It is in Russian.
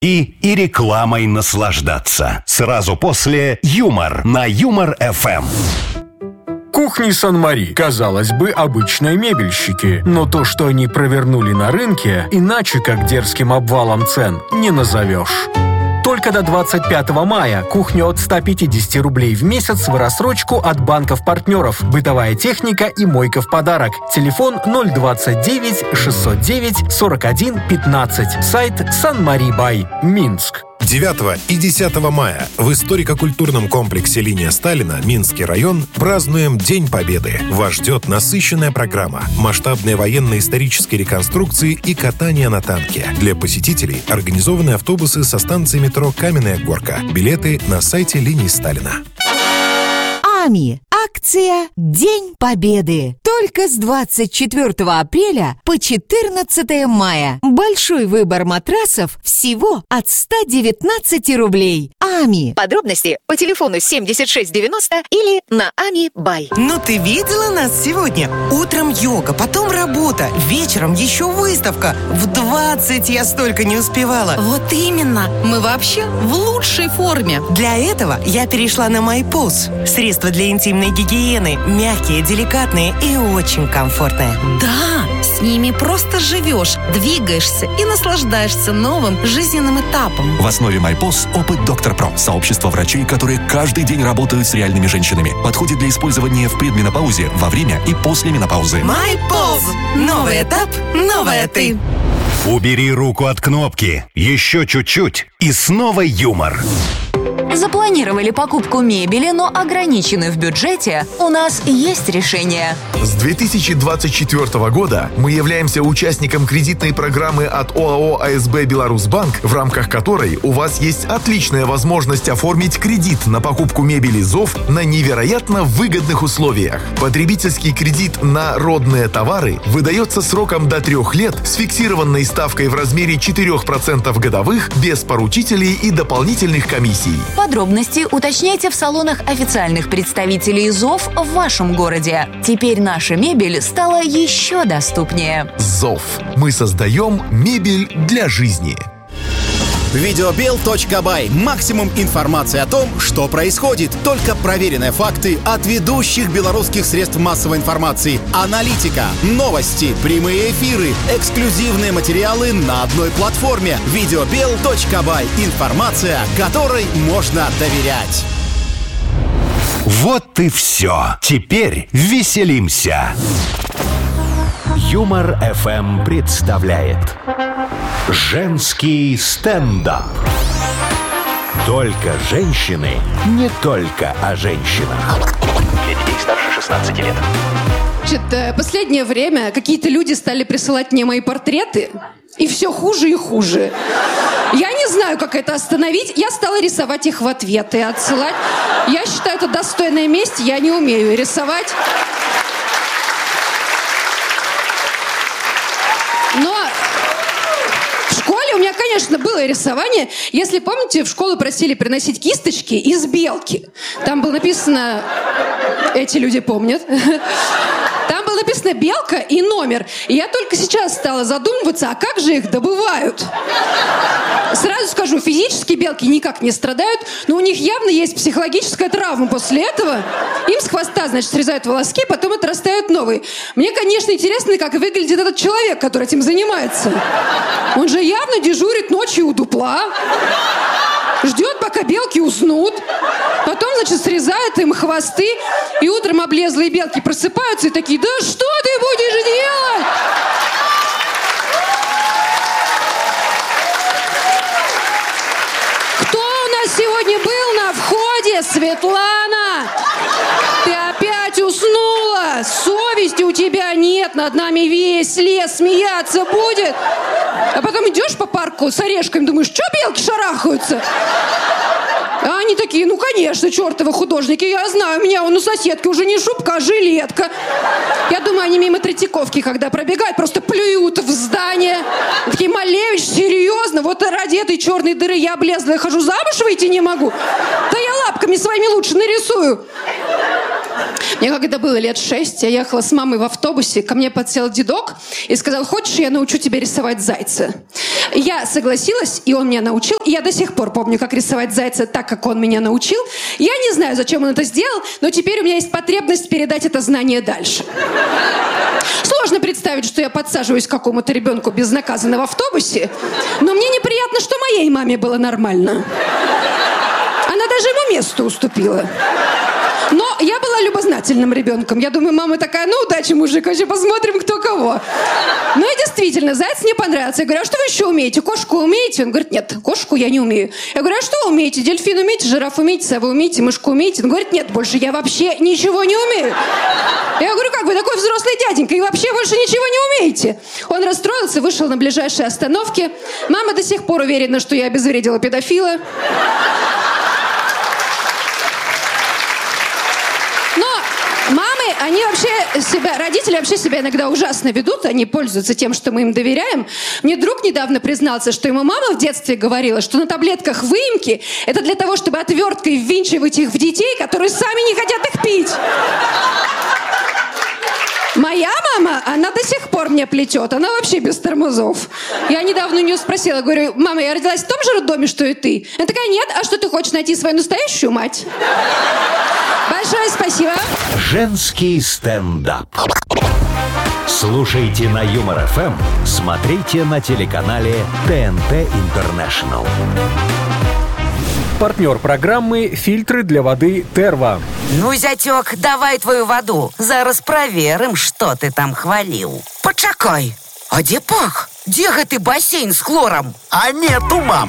и рекламой наслаждаться. Сразу после «Юмор» на Юмор-ФМ. Кухни Сан-Мари. Казалось бы, обычные мебельщики. Но то, что они провернули на рынке, иначе как дерзким обвалом цен не назовешь. Только до 25 мая кухню от 150 рублей в месяц в рассрочку от банков-партнеров. Бытовая техника и мойка в подарок. Телефон 029 609 41 15. Сайт Сан-Мари Бай, Минск. 9 и 10 мая в историко-культурном комплексе «Линия Сталина», Минский район, празднуем День Победы. Вас ждет насыщенная программа, масштабные военно-исторические реконструкции и катание на танке. Для посетителей организованы автобусы со станции метро «Каменная Горка». Билеты на сайте «Линии Сталина». АМИ. Акция «День Победы». Только с 24 апреля по 14 мая. Большой выбор матрасов всего от 119 рублей. АМИ. Подробности по телефону 7690 или на АМИ Бай. Ну ты видела нас сегодня? Утром йога, потом работа, вечером еще выставка. В 20 я столько не успевала. Вот именно. Мы вообще в лучшей форме. Для этого я перешла на MyPulse. Средства для интимной гигиены. Мягкие, деликатные и очень комфортные. Да, с ними просто живешь, двигаешься и наслаждаешься новым жизненным этапом. В основе MyPulse опыт Доктор Про. Сообщество врачей, которые каждый день работают с реальными женщинами. Подходит для использования в предменопаузе, во время и после менопаузы. MyPulse. Новый этап, новая ты. Убери руку от кнопки. Еще чуть-чуть и снова юмор. Запланировали покупку мебели, но ограничены в бюджете? У нас есть решение. С 2024 года мы являемся участником кредитной программы от ОАО АСБ «Беларусьбанк», в рамках которой у вас есть отличная возможность оформить кредит на покупку мебели ЗОВ на невероятно выгодных условиях. Потребительский кредит на родные товары выдается сроком до 3 лет с фиксированной ставкой в размере 4% годовых, без поручителей и дополнительных комиссий. Подробности уточняйте в салонах официальных представителей ЗОВ в вашем городе. Теперь наша мебель стала еще доступнее. ЗОВ. Мы создаем мебель для жизни. Videobill.by. Максимум информации о том, что происходит. Только проверенные факты от ведущих белорусских средств массовой информации. Аналитика, новости, прямые эфиры, эксклюзивные материалы на одной платформе. Videobill.by. Информация, которой можно доверять. Вот и все. Теперь веселимся. Юмор-ФМ представляет женский стендап. Только женщины, не только о женщинах. Для детей старше 16 лет. Значит, последнее время какие-то люди стали присылать мне мои портреты, и все хуже и хуже. Я не знаю, как это остановить. Я стала рисовать их в ответ и отсылать. Я считаю, это достойная месть. Я не умею рисовать. Но в школе у меня, конечно, было рисование. Если помните, в школу просили приносить кисточки из белки. Там было написано... Эти люди помнят. Там было написано «белка» и номер. И я только сейчас стала задумываться, а как же их добывают? Сразу скажу, физически белки никак не страдают, но у них явно есть психологическая травма после этого. Им с хвоста, значит, срезают волоски, потом отрастают новые. Мне, конечно, интересно, как выглядит этот человек, который этим занимается. Он же явно дежурит ночью у дупла. Ждет, пока белки уснут. Потом, значит, срезает им хвосты. И утром облезлые белки просыпаются и такие: да что ты будешь делать? Кто у нас сегодня был на входе? Светлана! Ты опять уснула? Совести у тебя нет. Над нами весь лес смеяться будет. А потом идешь по парку с орешками, думаешь, что белки шарахаются? А они такие: ну, конечно, чертовы художники, я знаю, у меня вон у соседки уже не шубка, а жилетка. Я думаю, они мимо Третьяковки, когда пробегают, просто плюют в здание. Такие: Малевич, серьезно? Вот ради этой черной дыры я облезла, я хожу, замуж выйти не могу? Да я лапками своими лучше нарисую. Мне когда было лет 6, я ехала с мамой в автобусе, ко мне подсел дедок и сказал: хочешь, я научу тебя рисовать зайца? Я согласилась, и он меня научил, и я до сих пор помню, как рисовать зайца так, как он меня научил. Я не знаю, зачем он это сделал, но теперь у меня есть потребность передать это знание дальше. Сложно представить, что я подсаживаюсь к какому-то ребенку безнаказанно в автобусе, но мне неприятно, что моей маме было нормально. Она даже ему место уступила. Но я была любознательным ребенком. Я думаю, мама такая: ну, удачи, мужик, вообще посмотрим, кто кого. Ну и действительно, заяц мне понравился. Я говорю: а что вы еще умеете? Кошку умеете? Он говорит: нет, кошку я не умею. Я говорю: а что вы умеете? Дельфин умеете, жираф умеете, сову умеете, мышку умеете? Он говорит: нет, больше я вообще ничего не умею. Я говорю: как вы такой взрослый дяденька и вообще больше ничего не умеете? Он расстроился, вышел на ближайшей остановке. Мама до сих пор уверена, что я обезвредила педофила. Они вообще себя, родители вообще себя иногда ужасно ведут, они пользуются тем, что мы им доверяем. Мне друг недавно признался, что ему мама в детстве говорила, что на таблетках выемки это для того, чтобы отверткой ввинчивать их в детей, которые сами не хотят их пить. Моя мама, она до сих пор мне плетет, она вообще без тормозов. Я недавно у нее спросила, говорю: мама, я родилась в том же роддоме, что и ты? Она такая: нет, а что, ты хочешь найти свою настоящую мать? Большое спасибо. Женский стендап. Слушайте на Юмор ФМ, смотрите на телеканале ТНТ Интернешнл. Партнер программы «Фильтры для воды Терва». Ну, зятек, давай твою воду. Зараз проверим, что ты там хвалил. Почакай, а где пах? Где гэты бассейн с хлором? А нету, мам.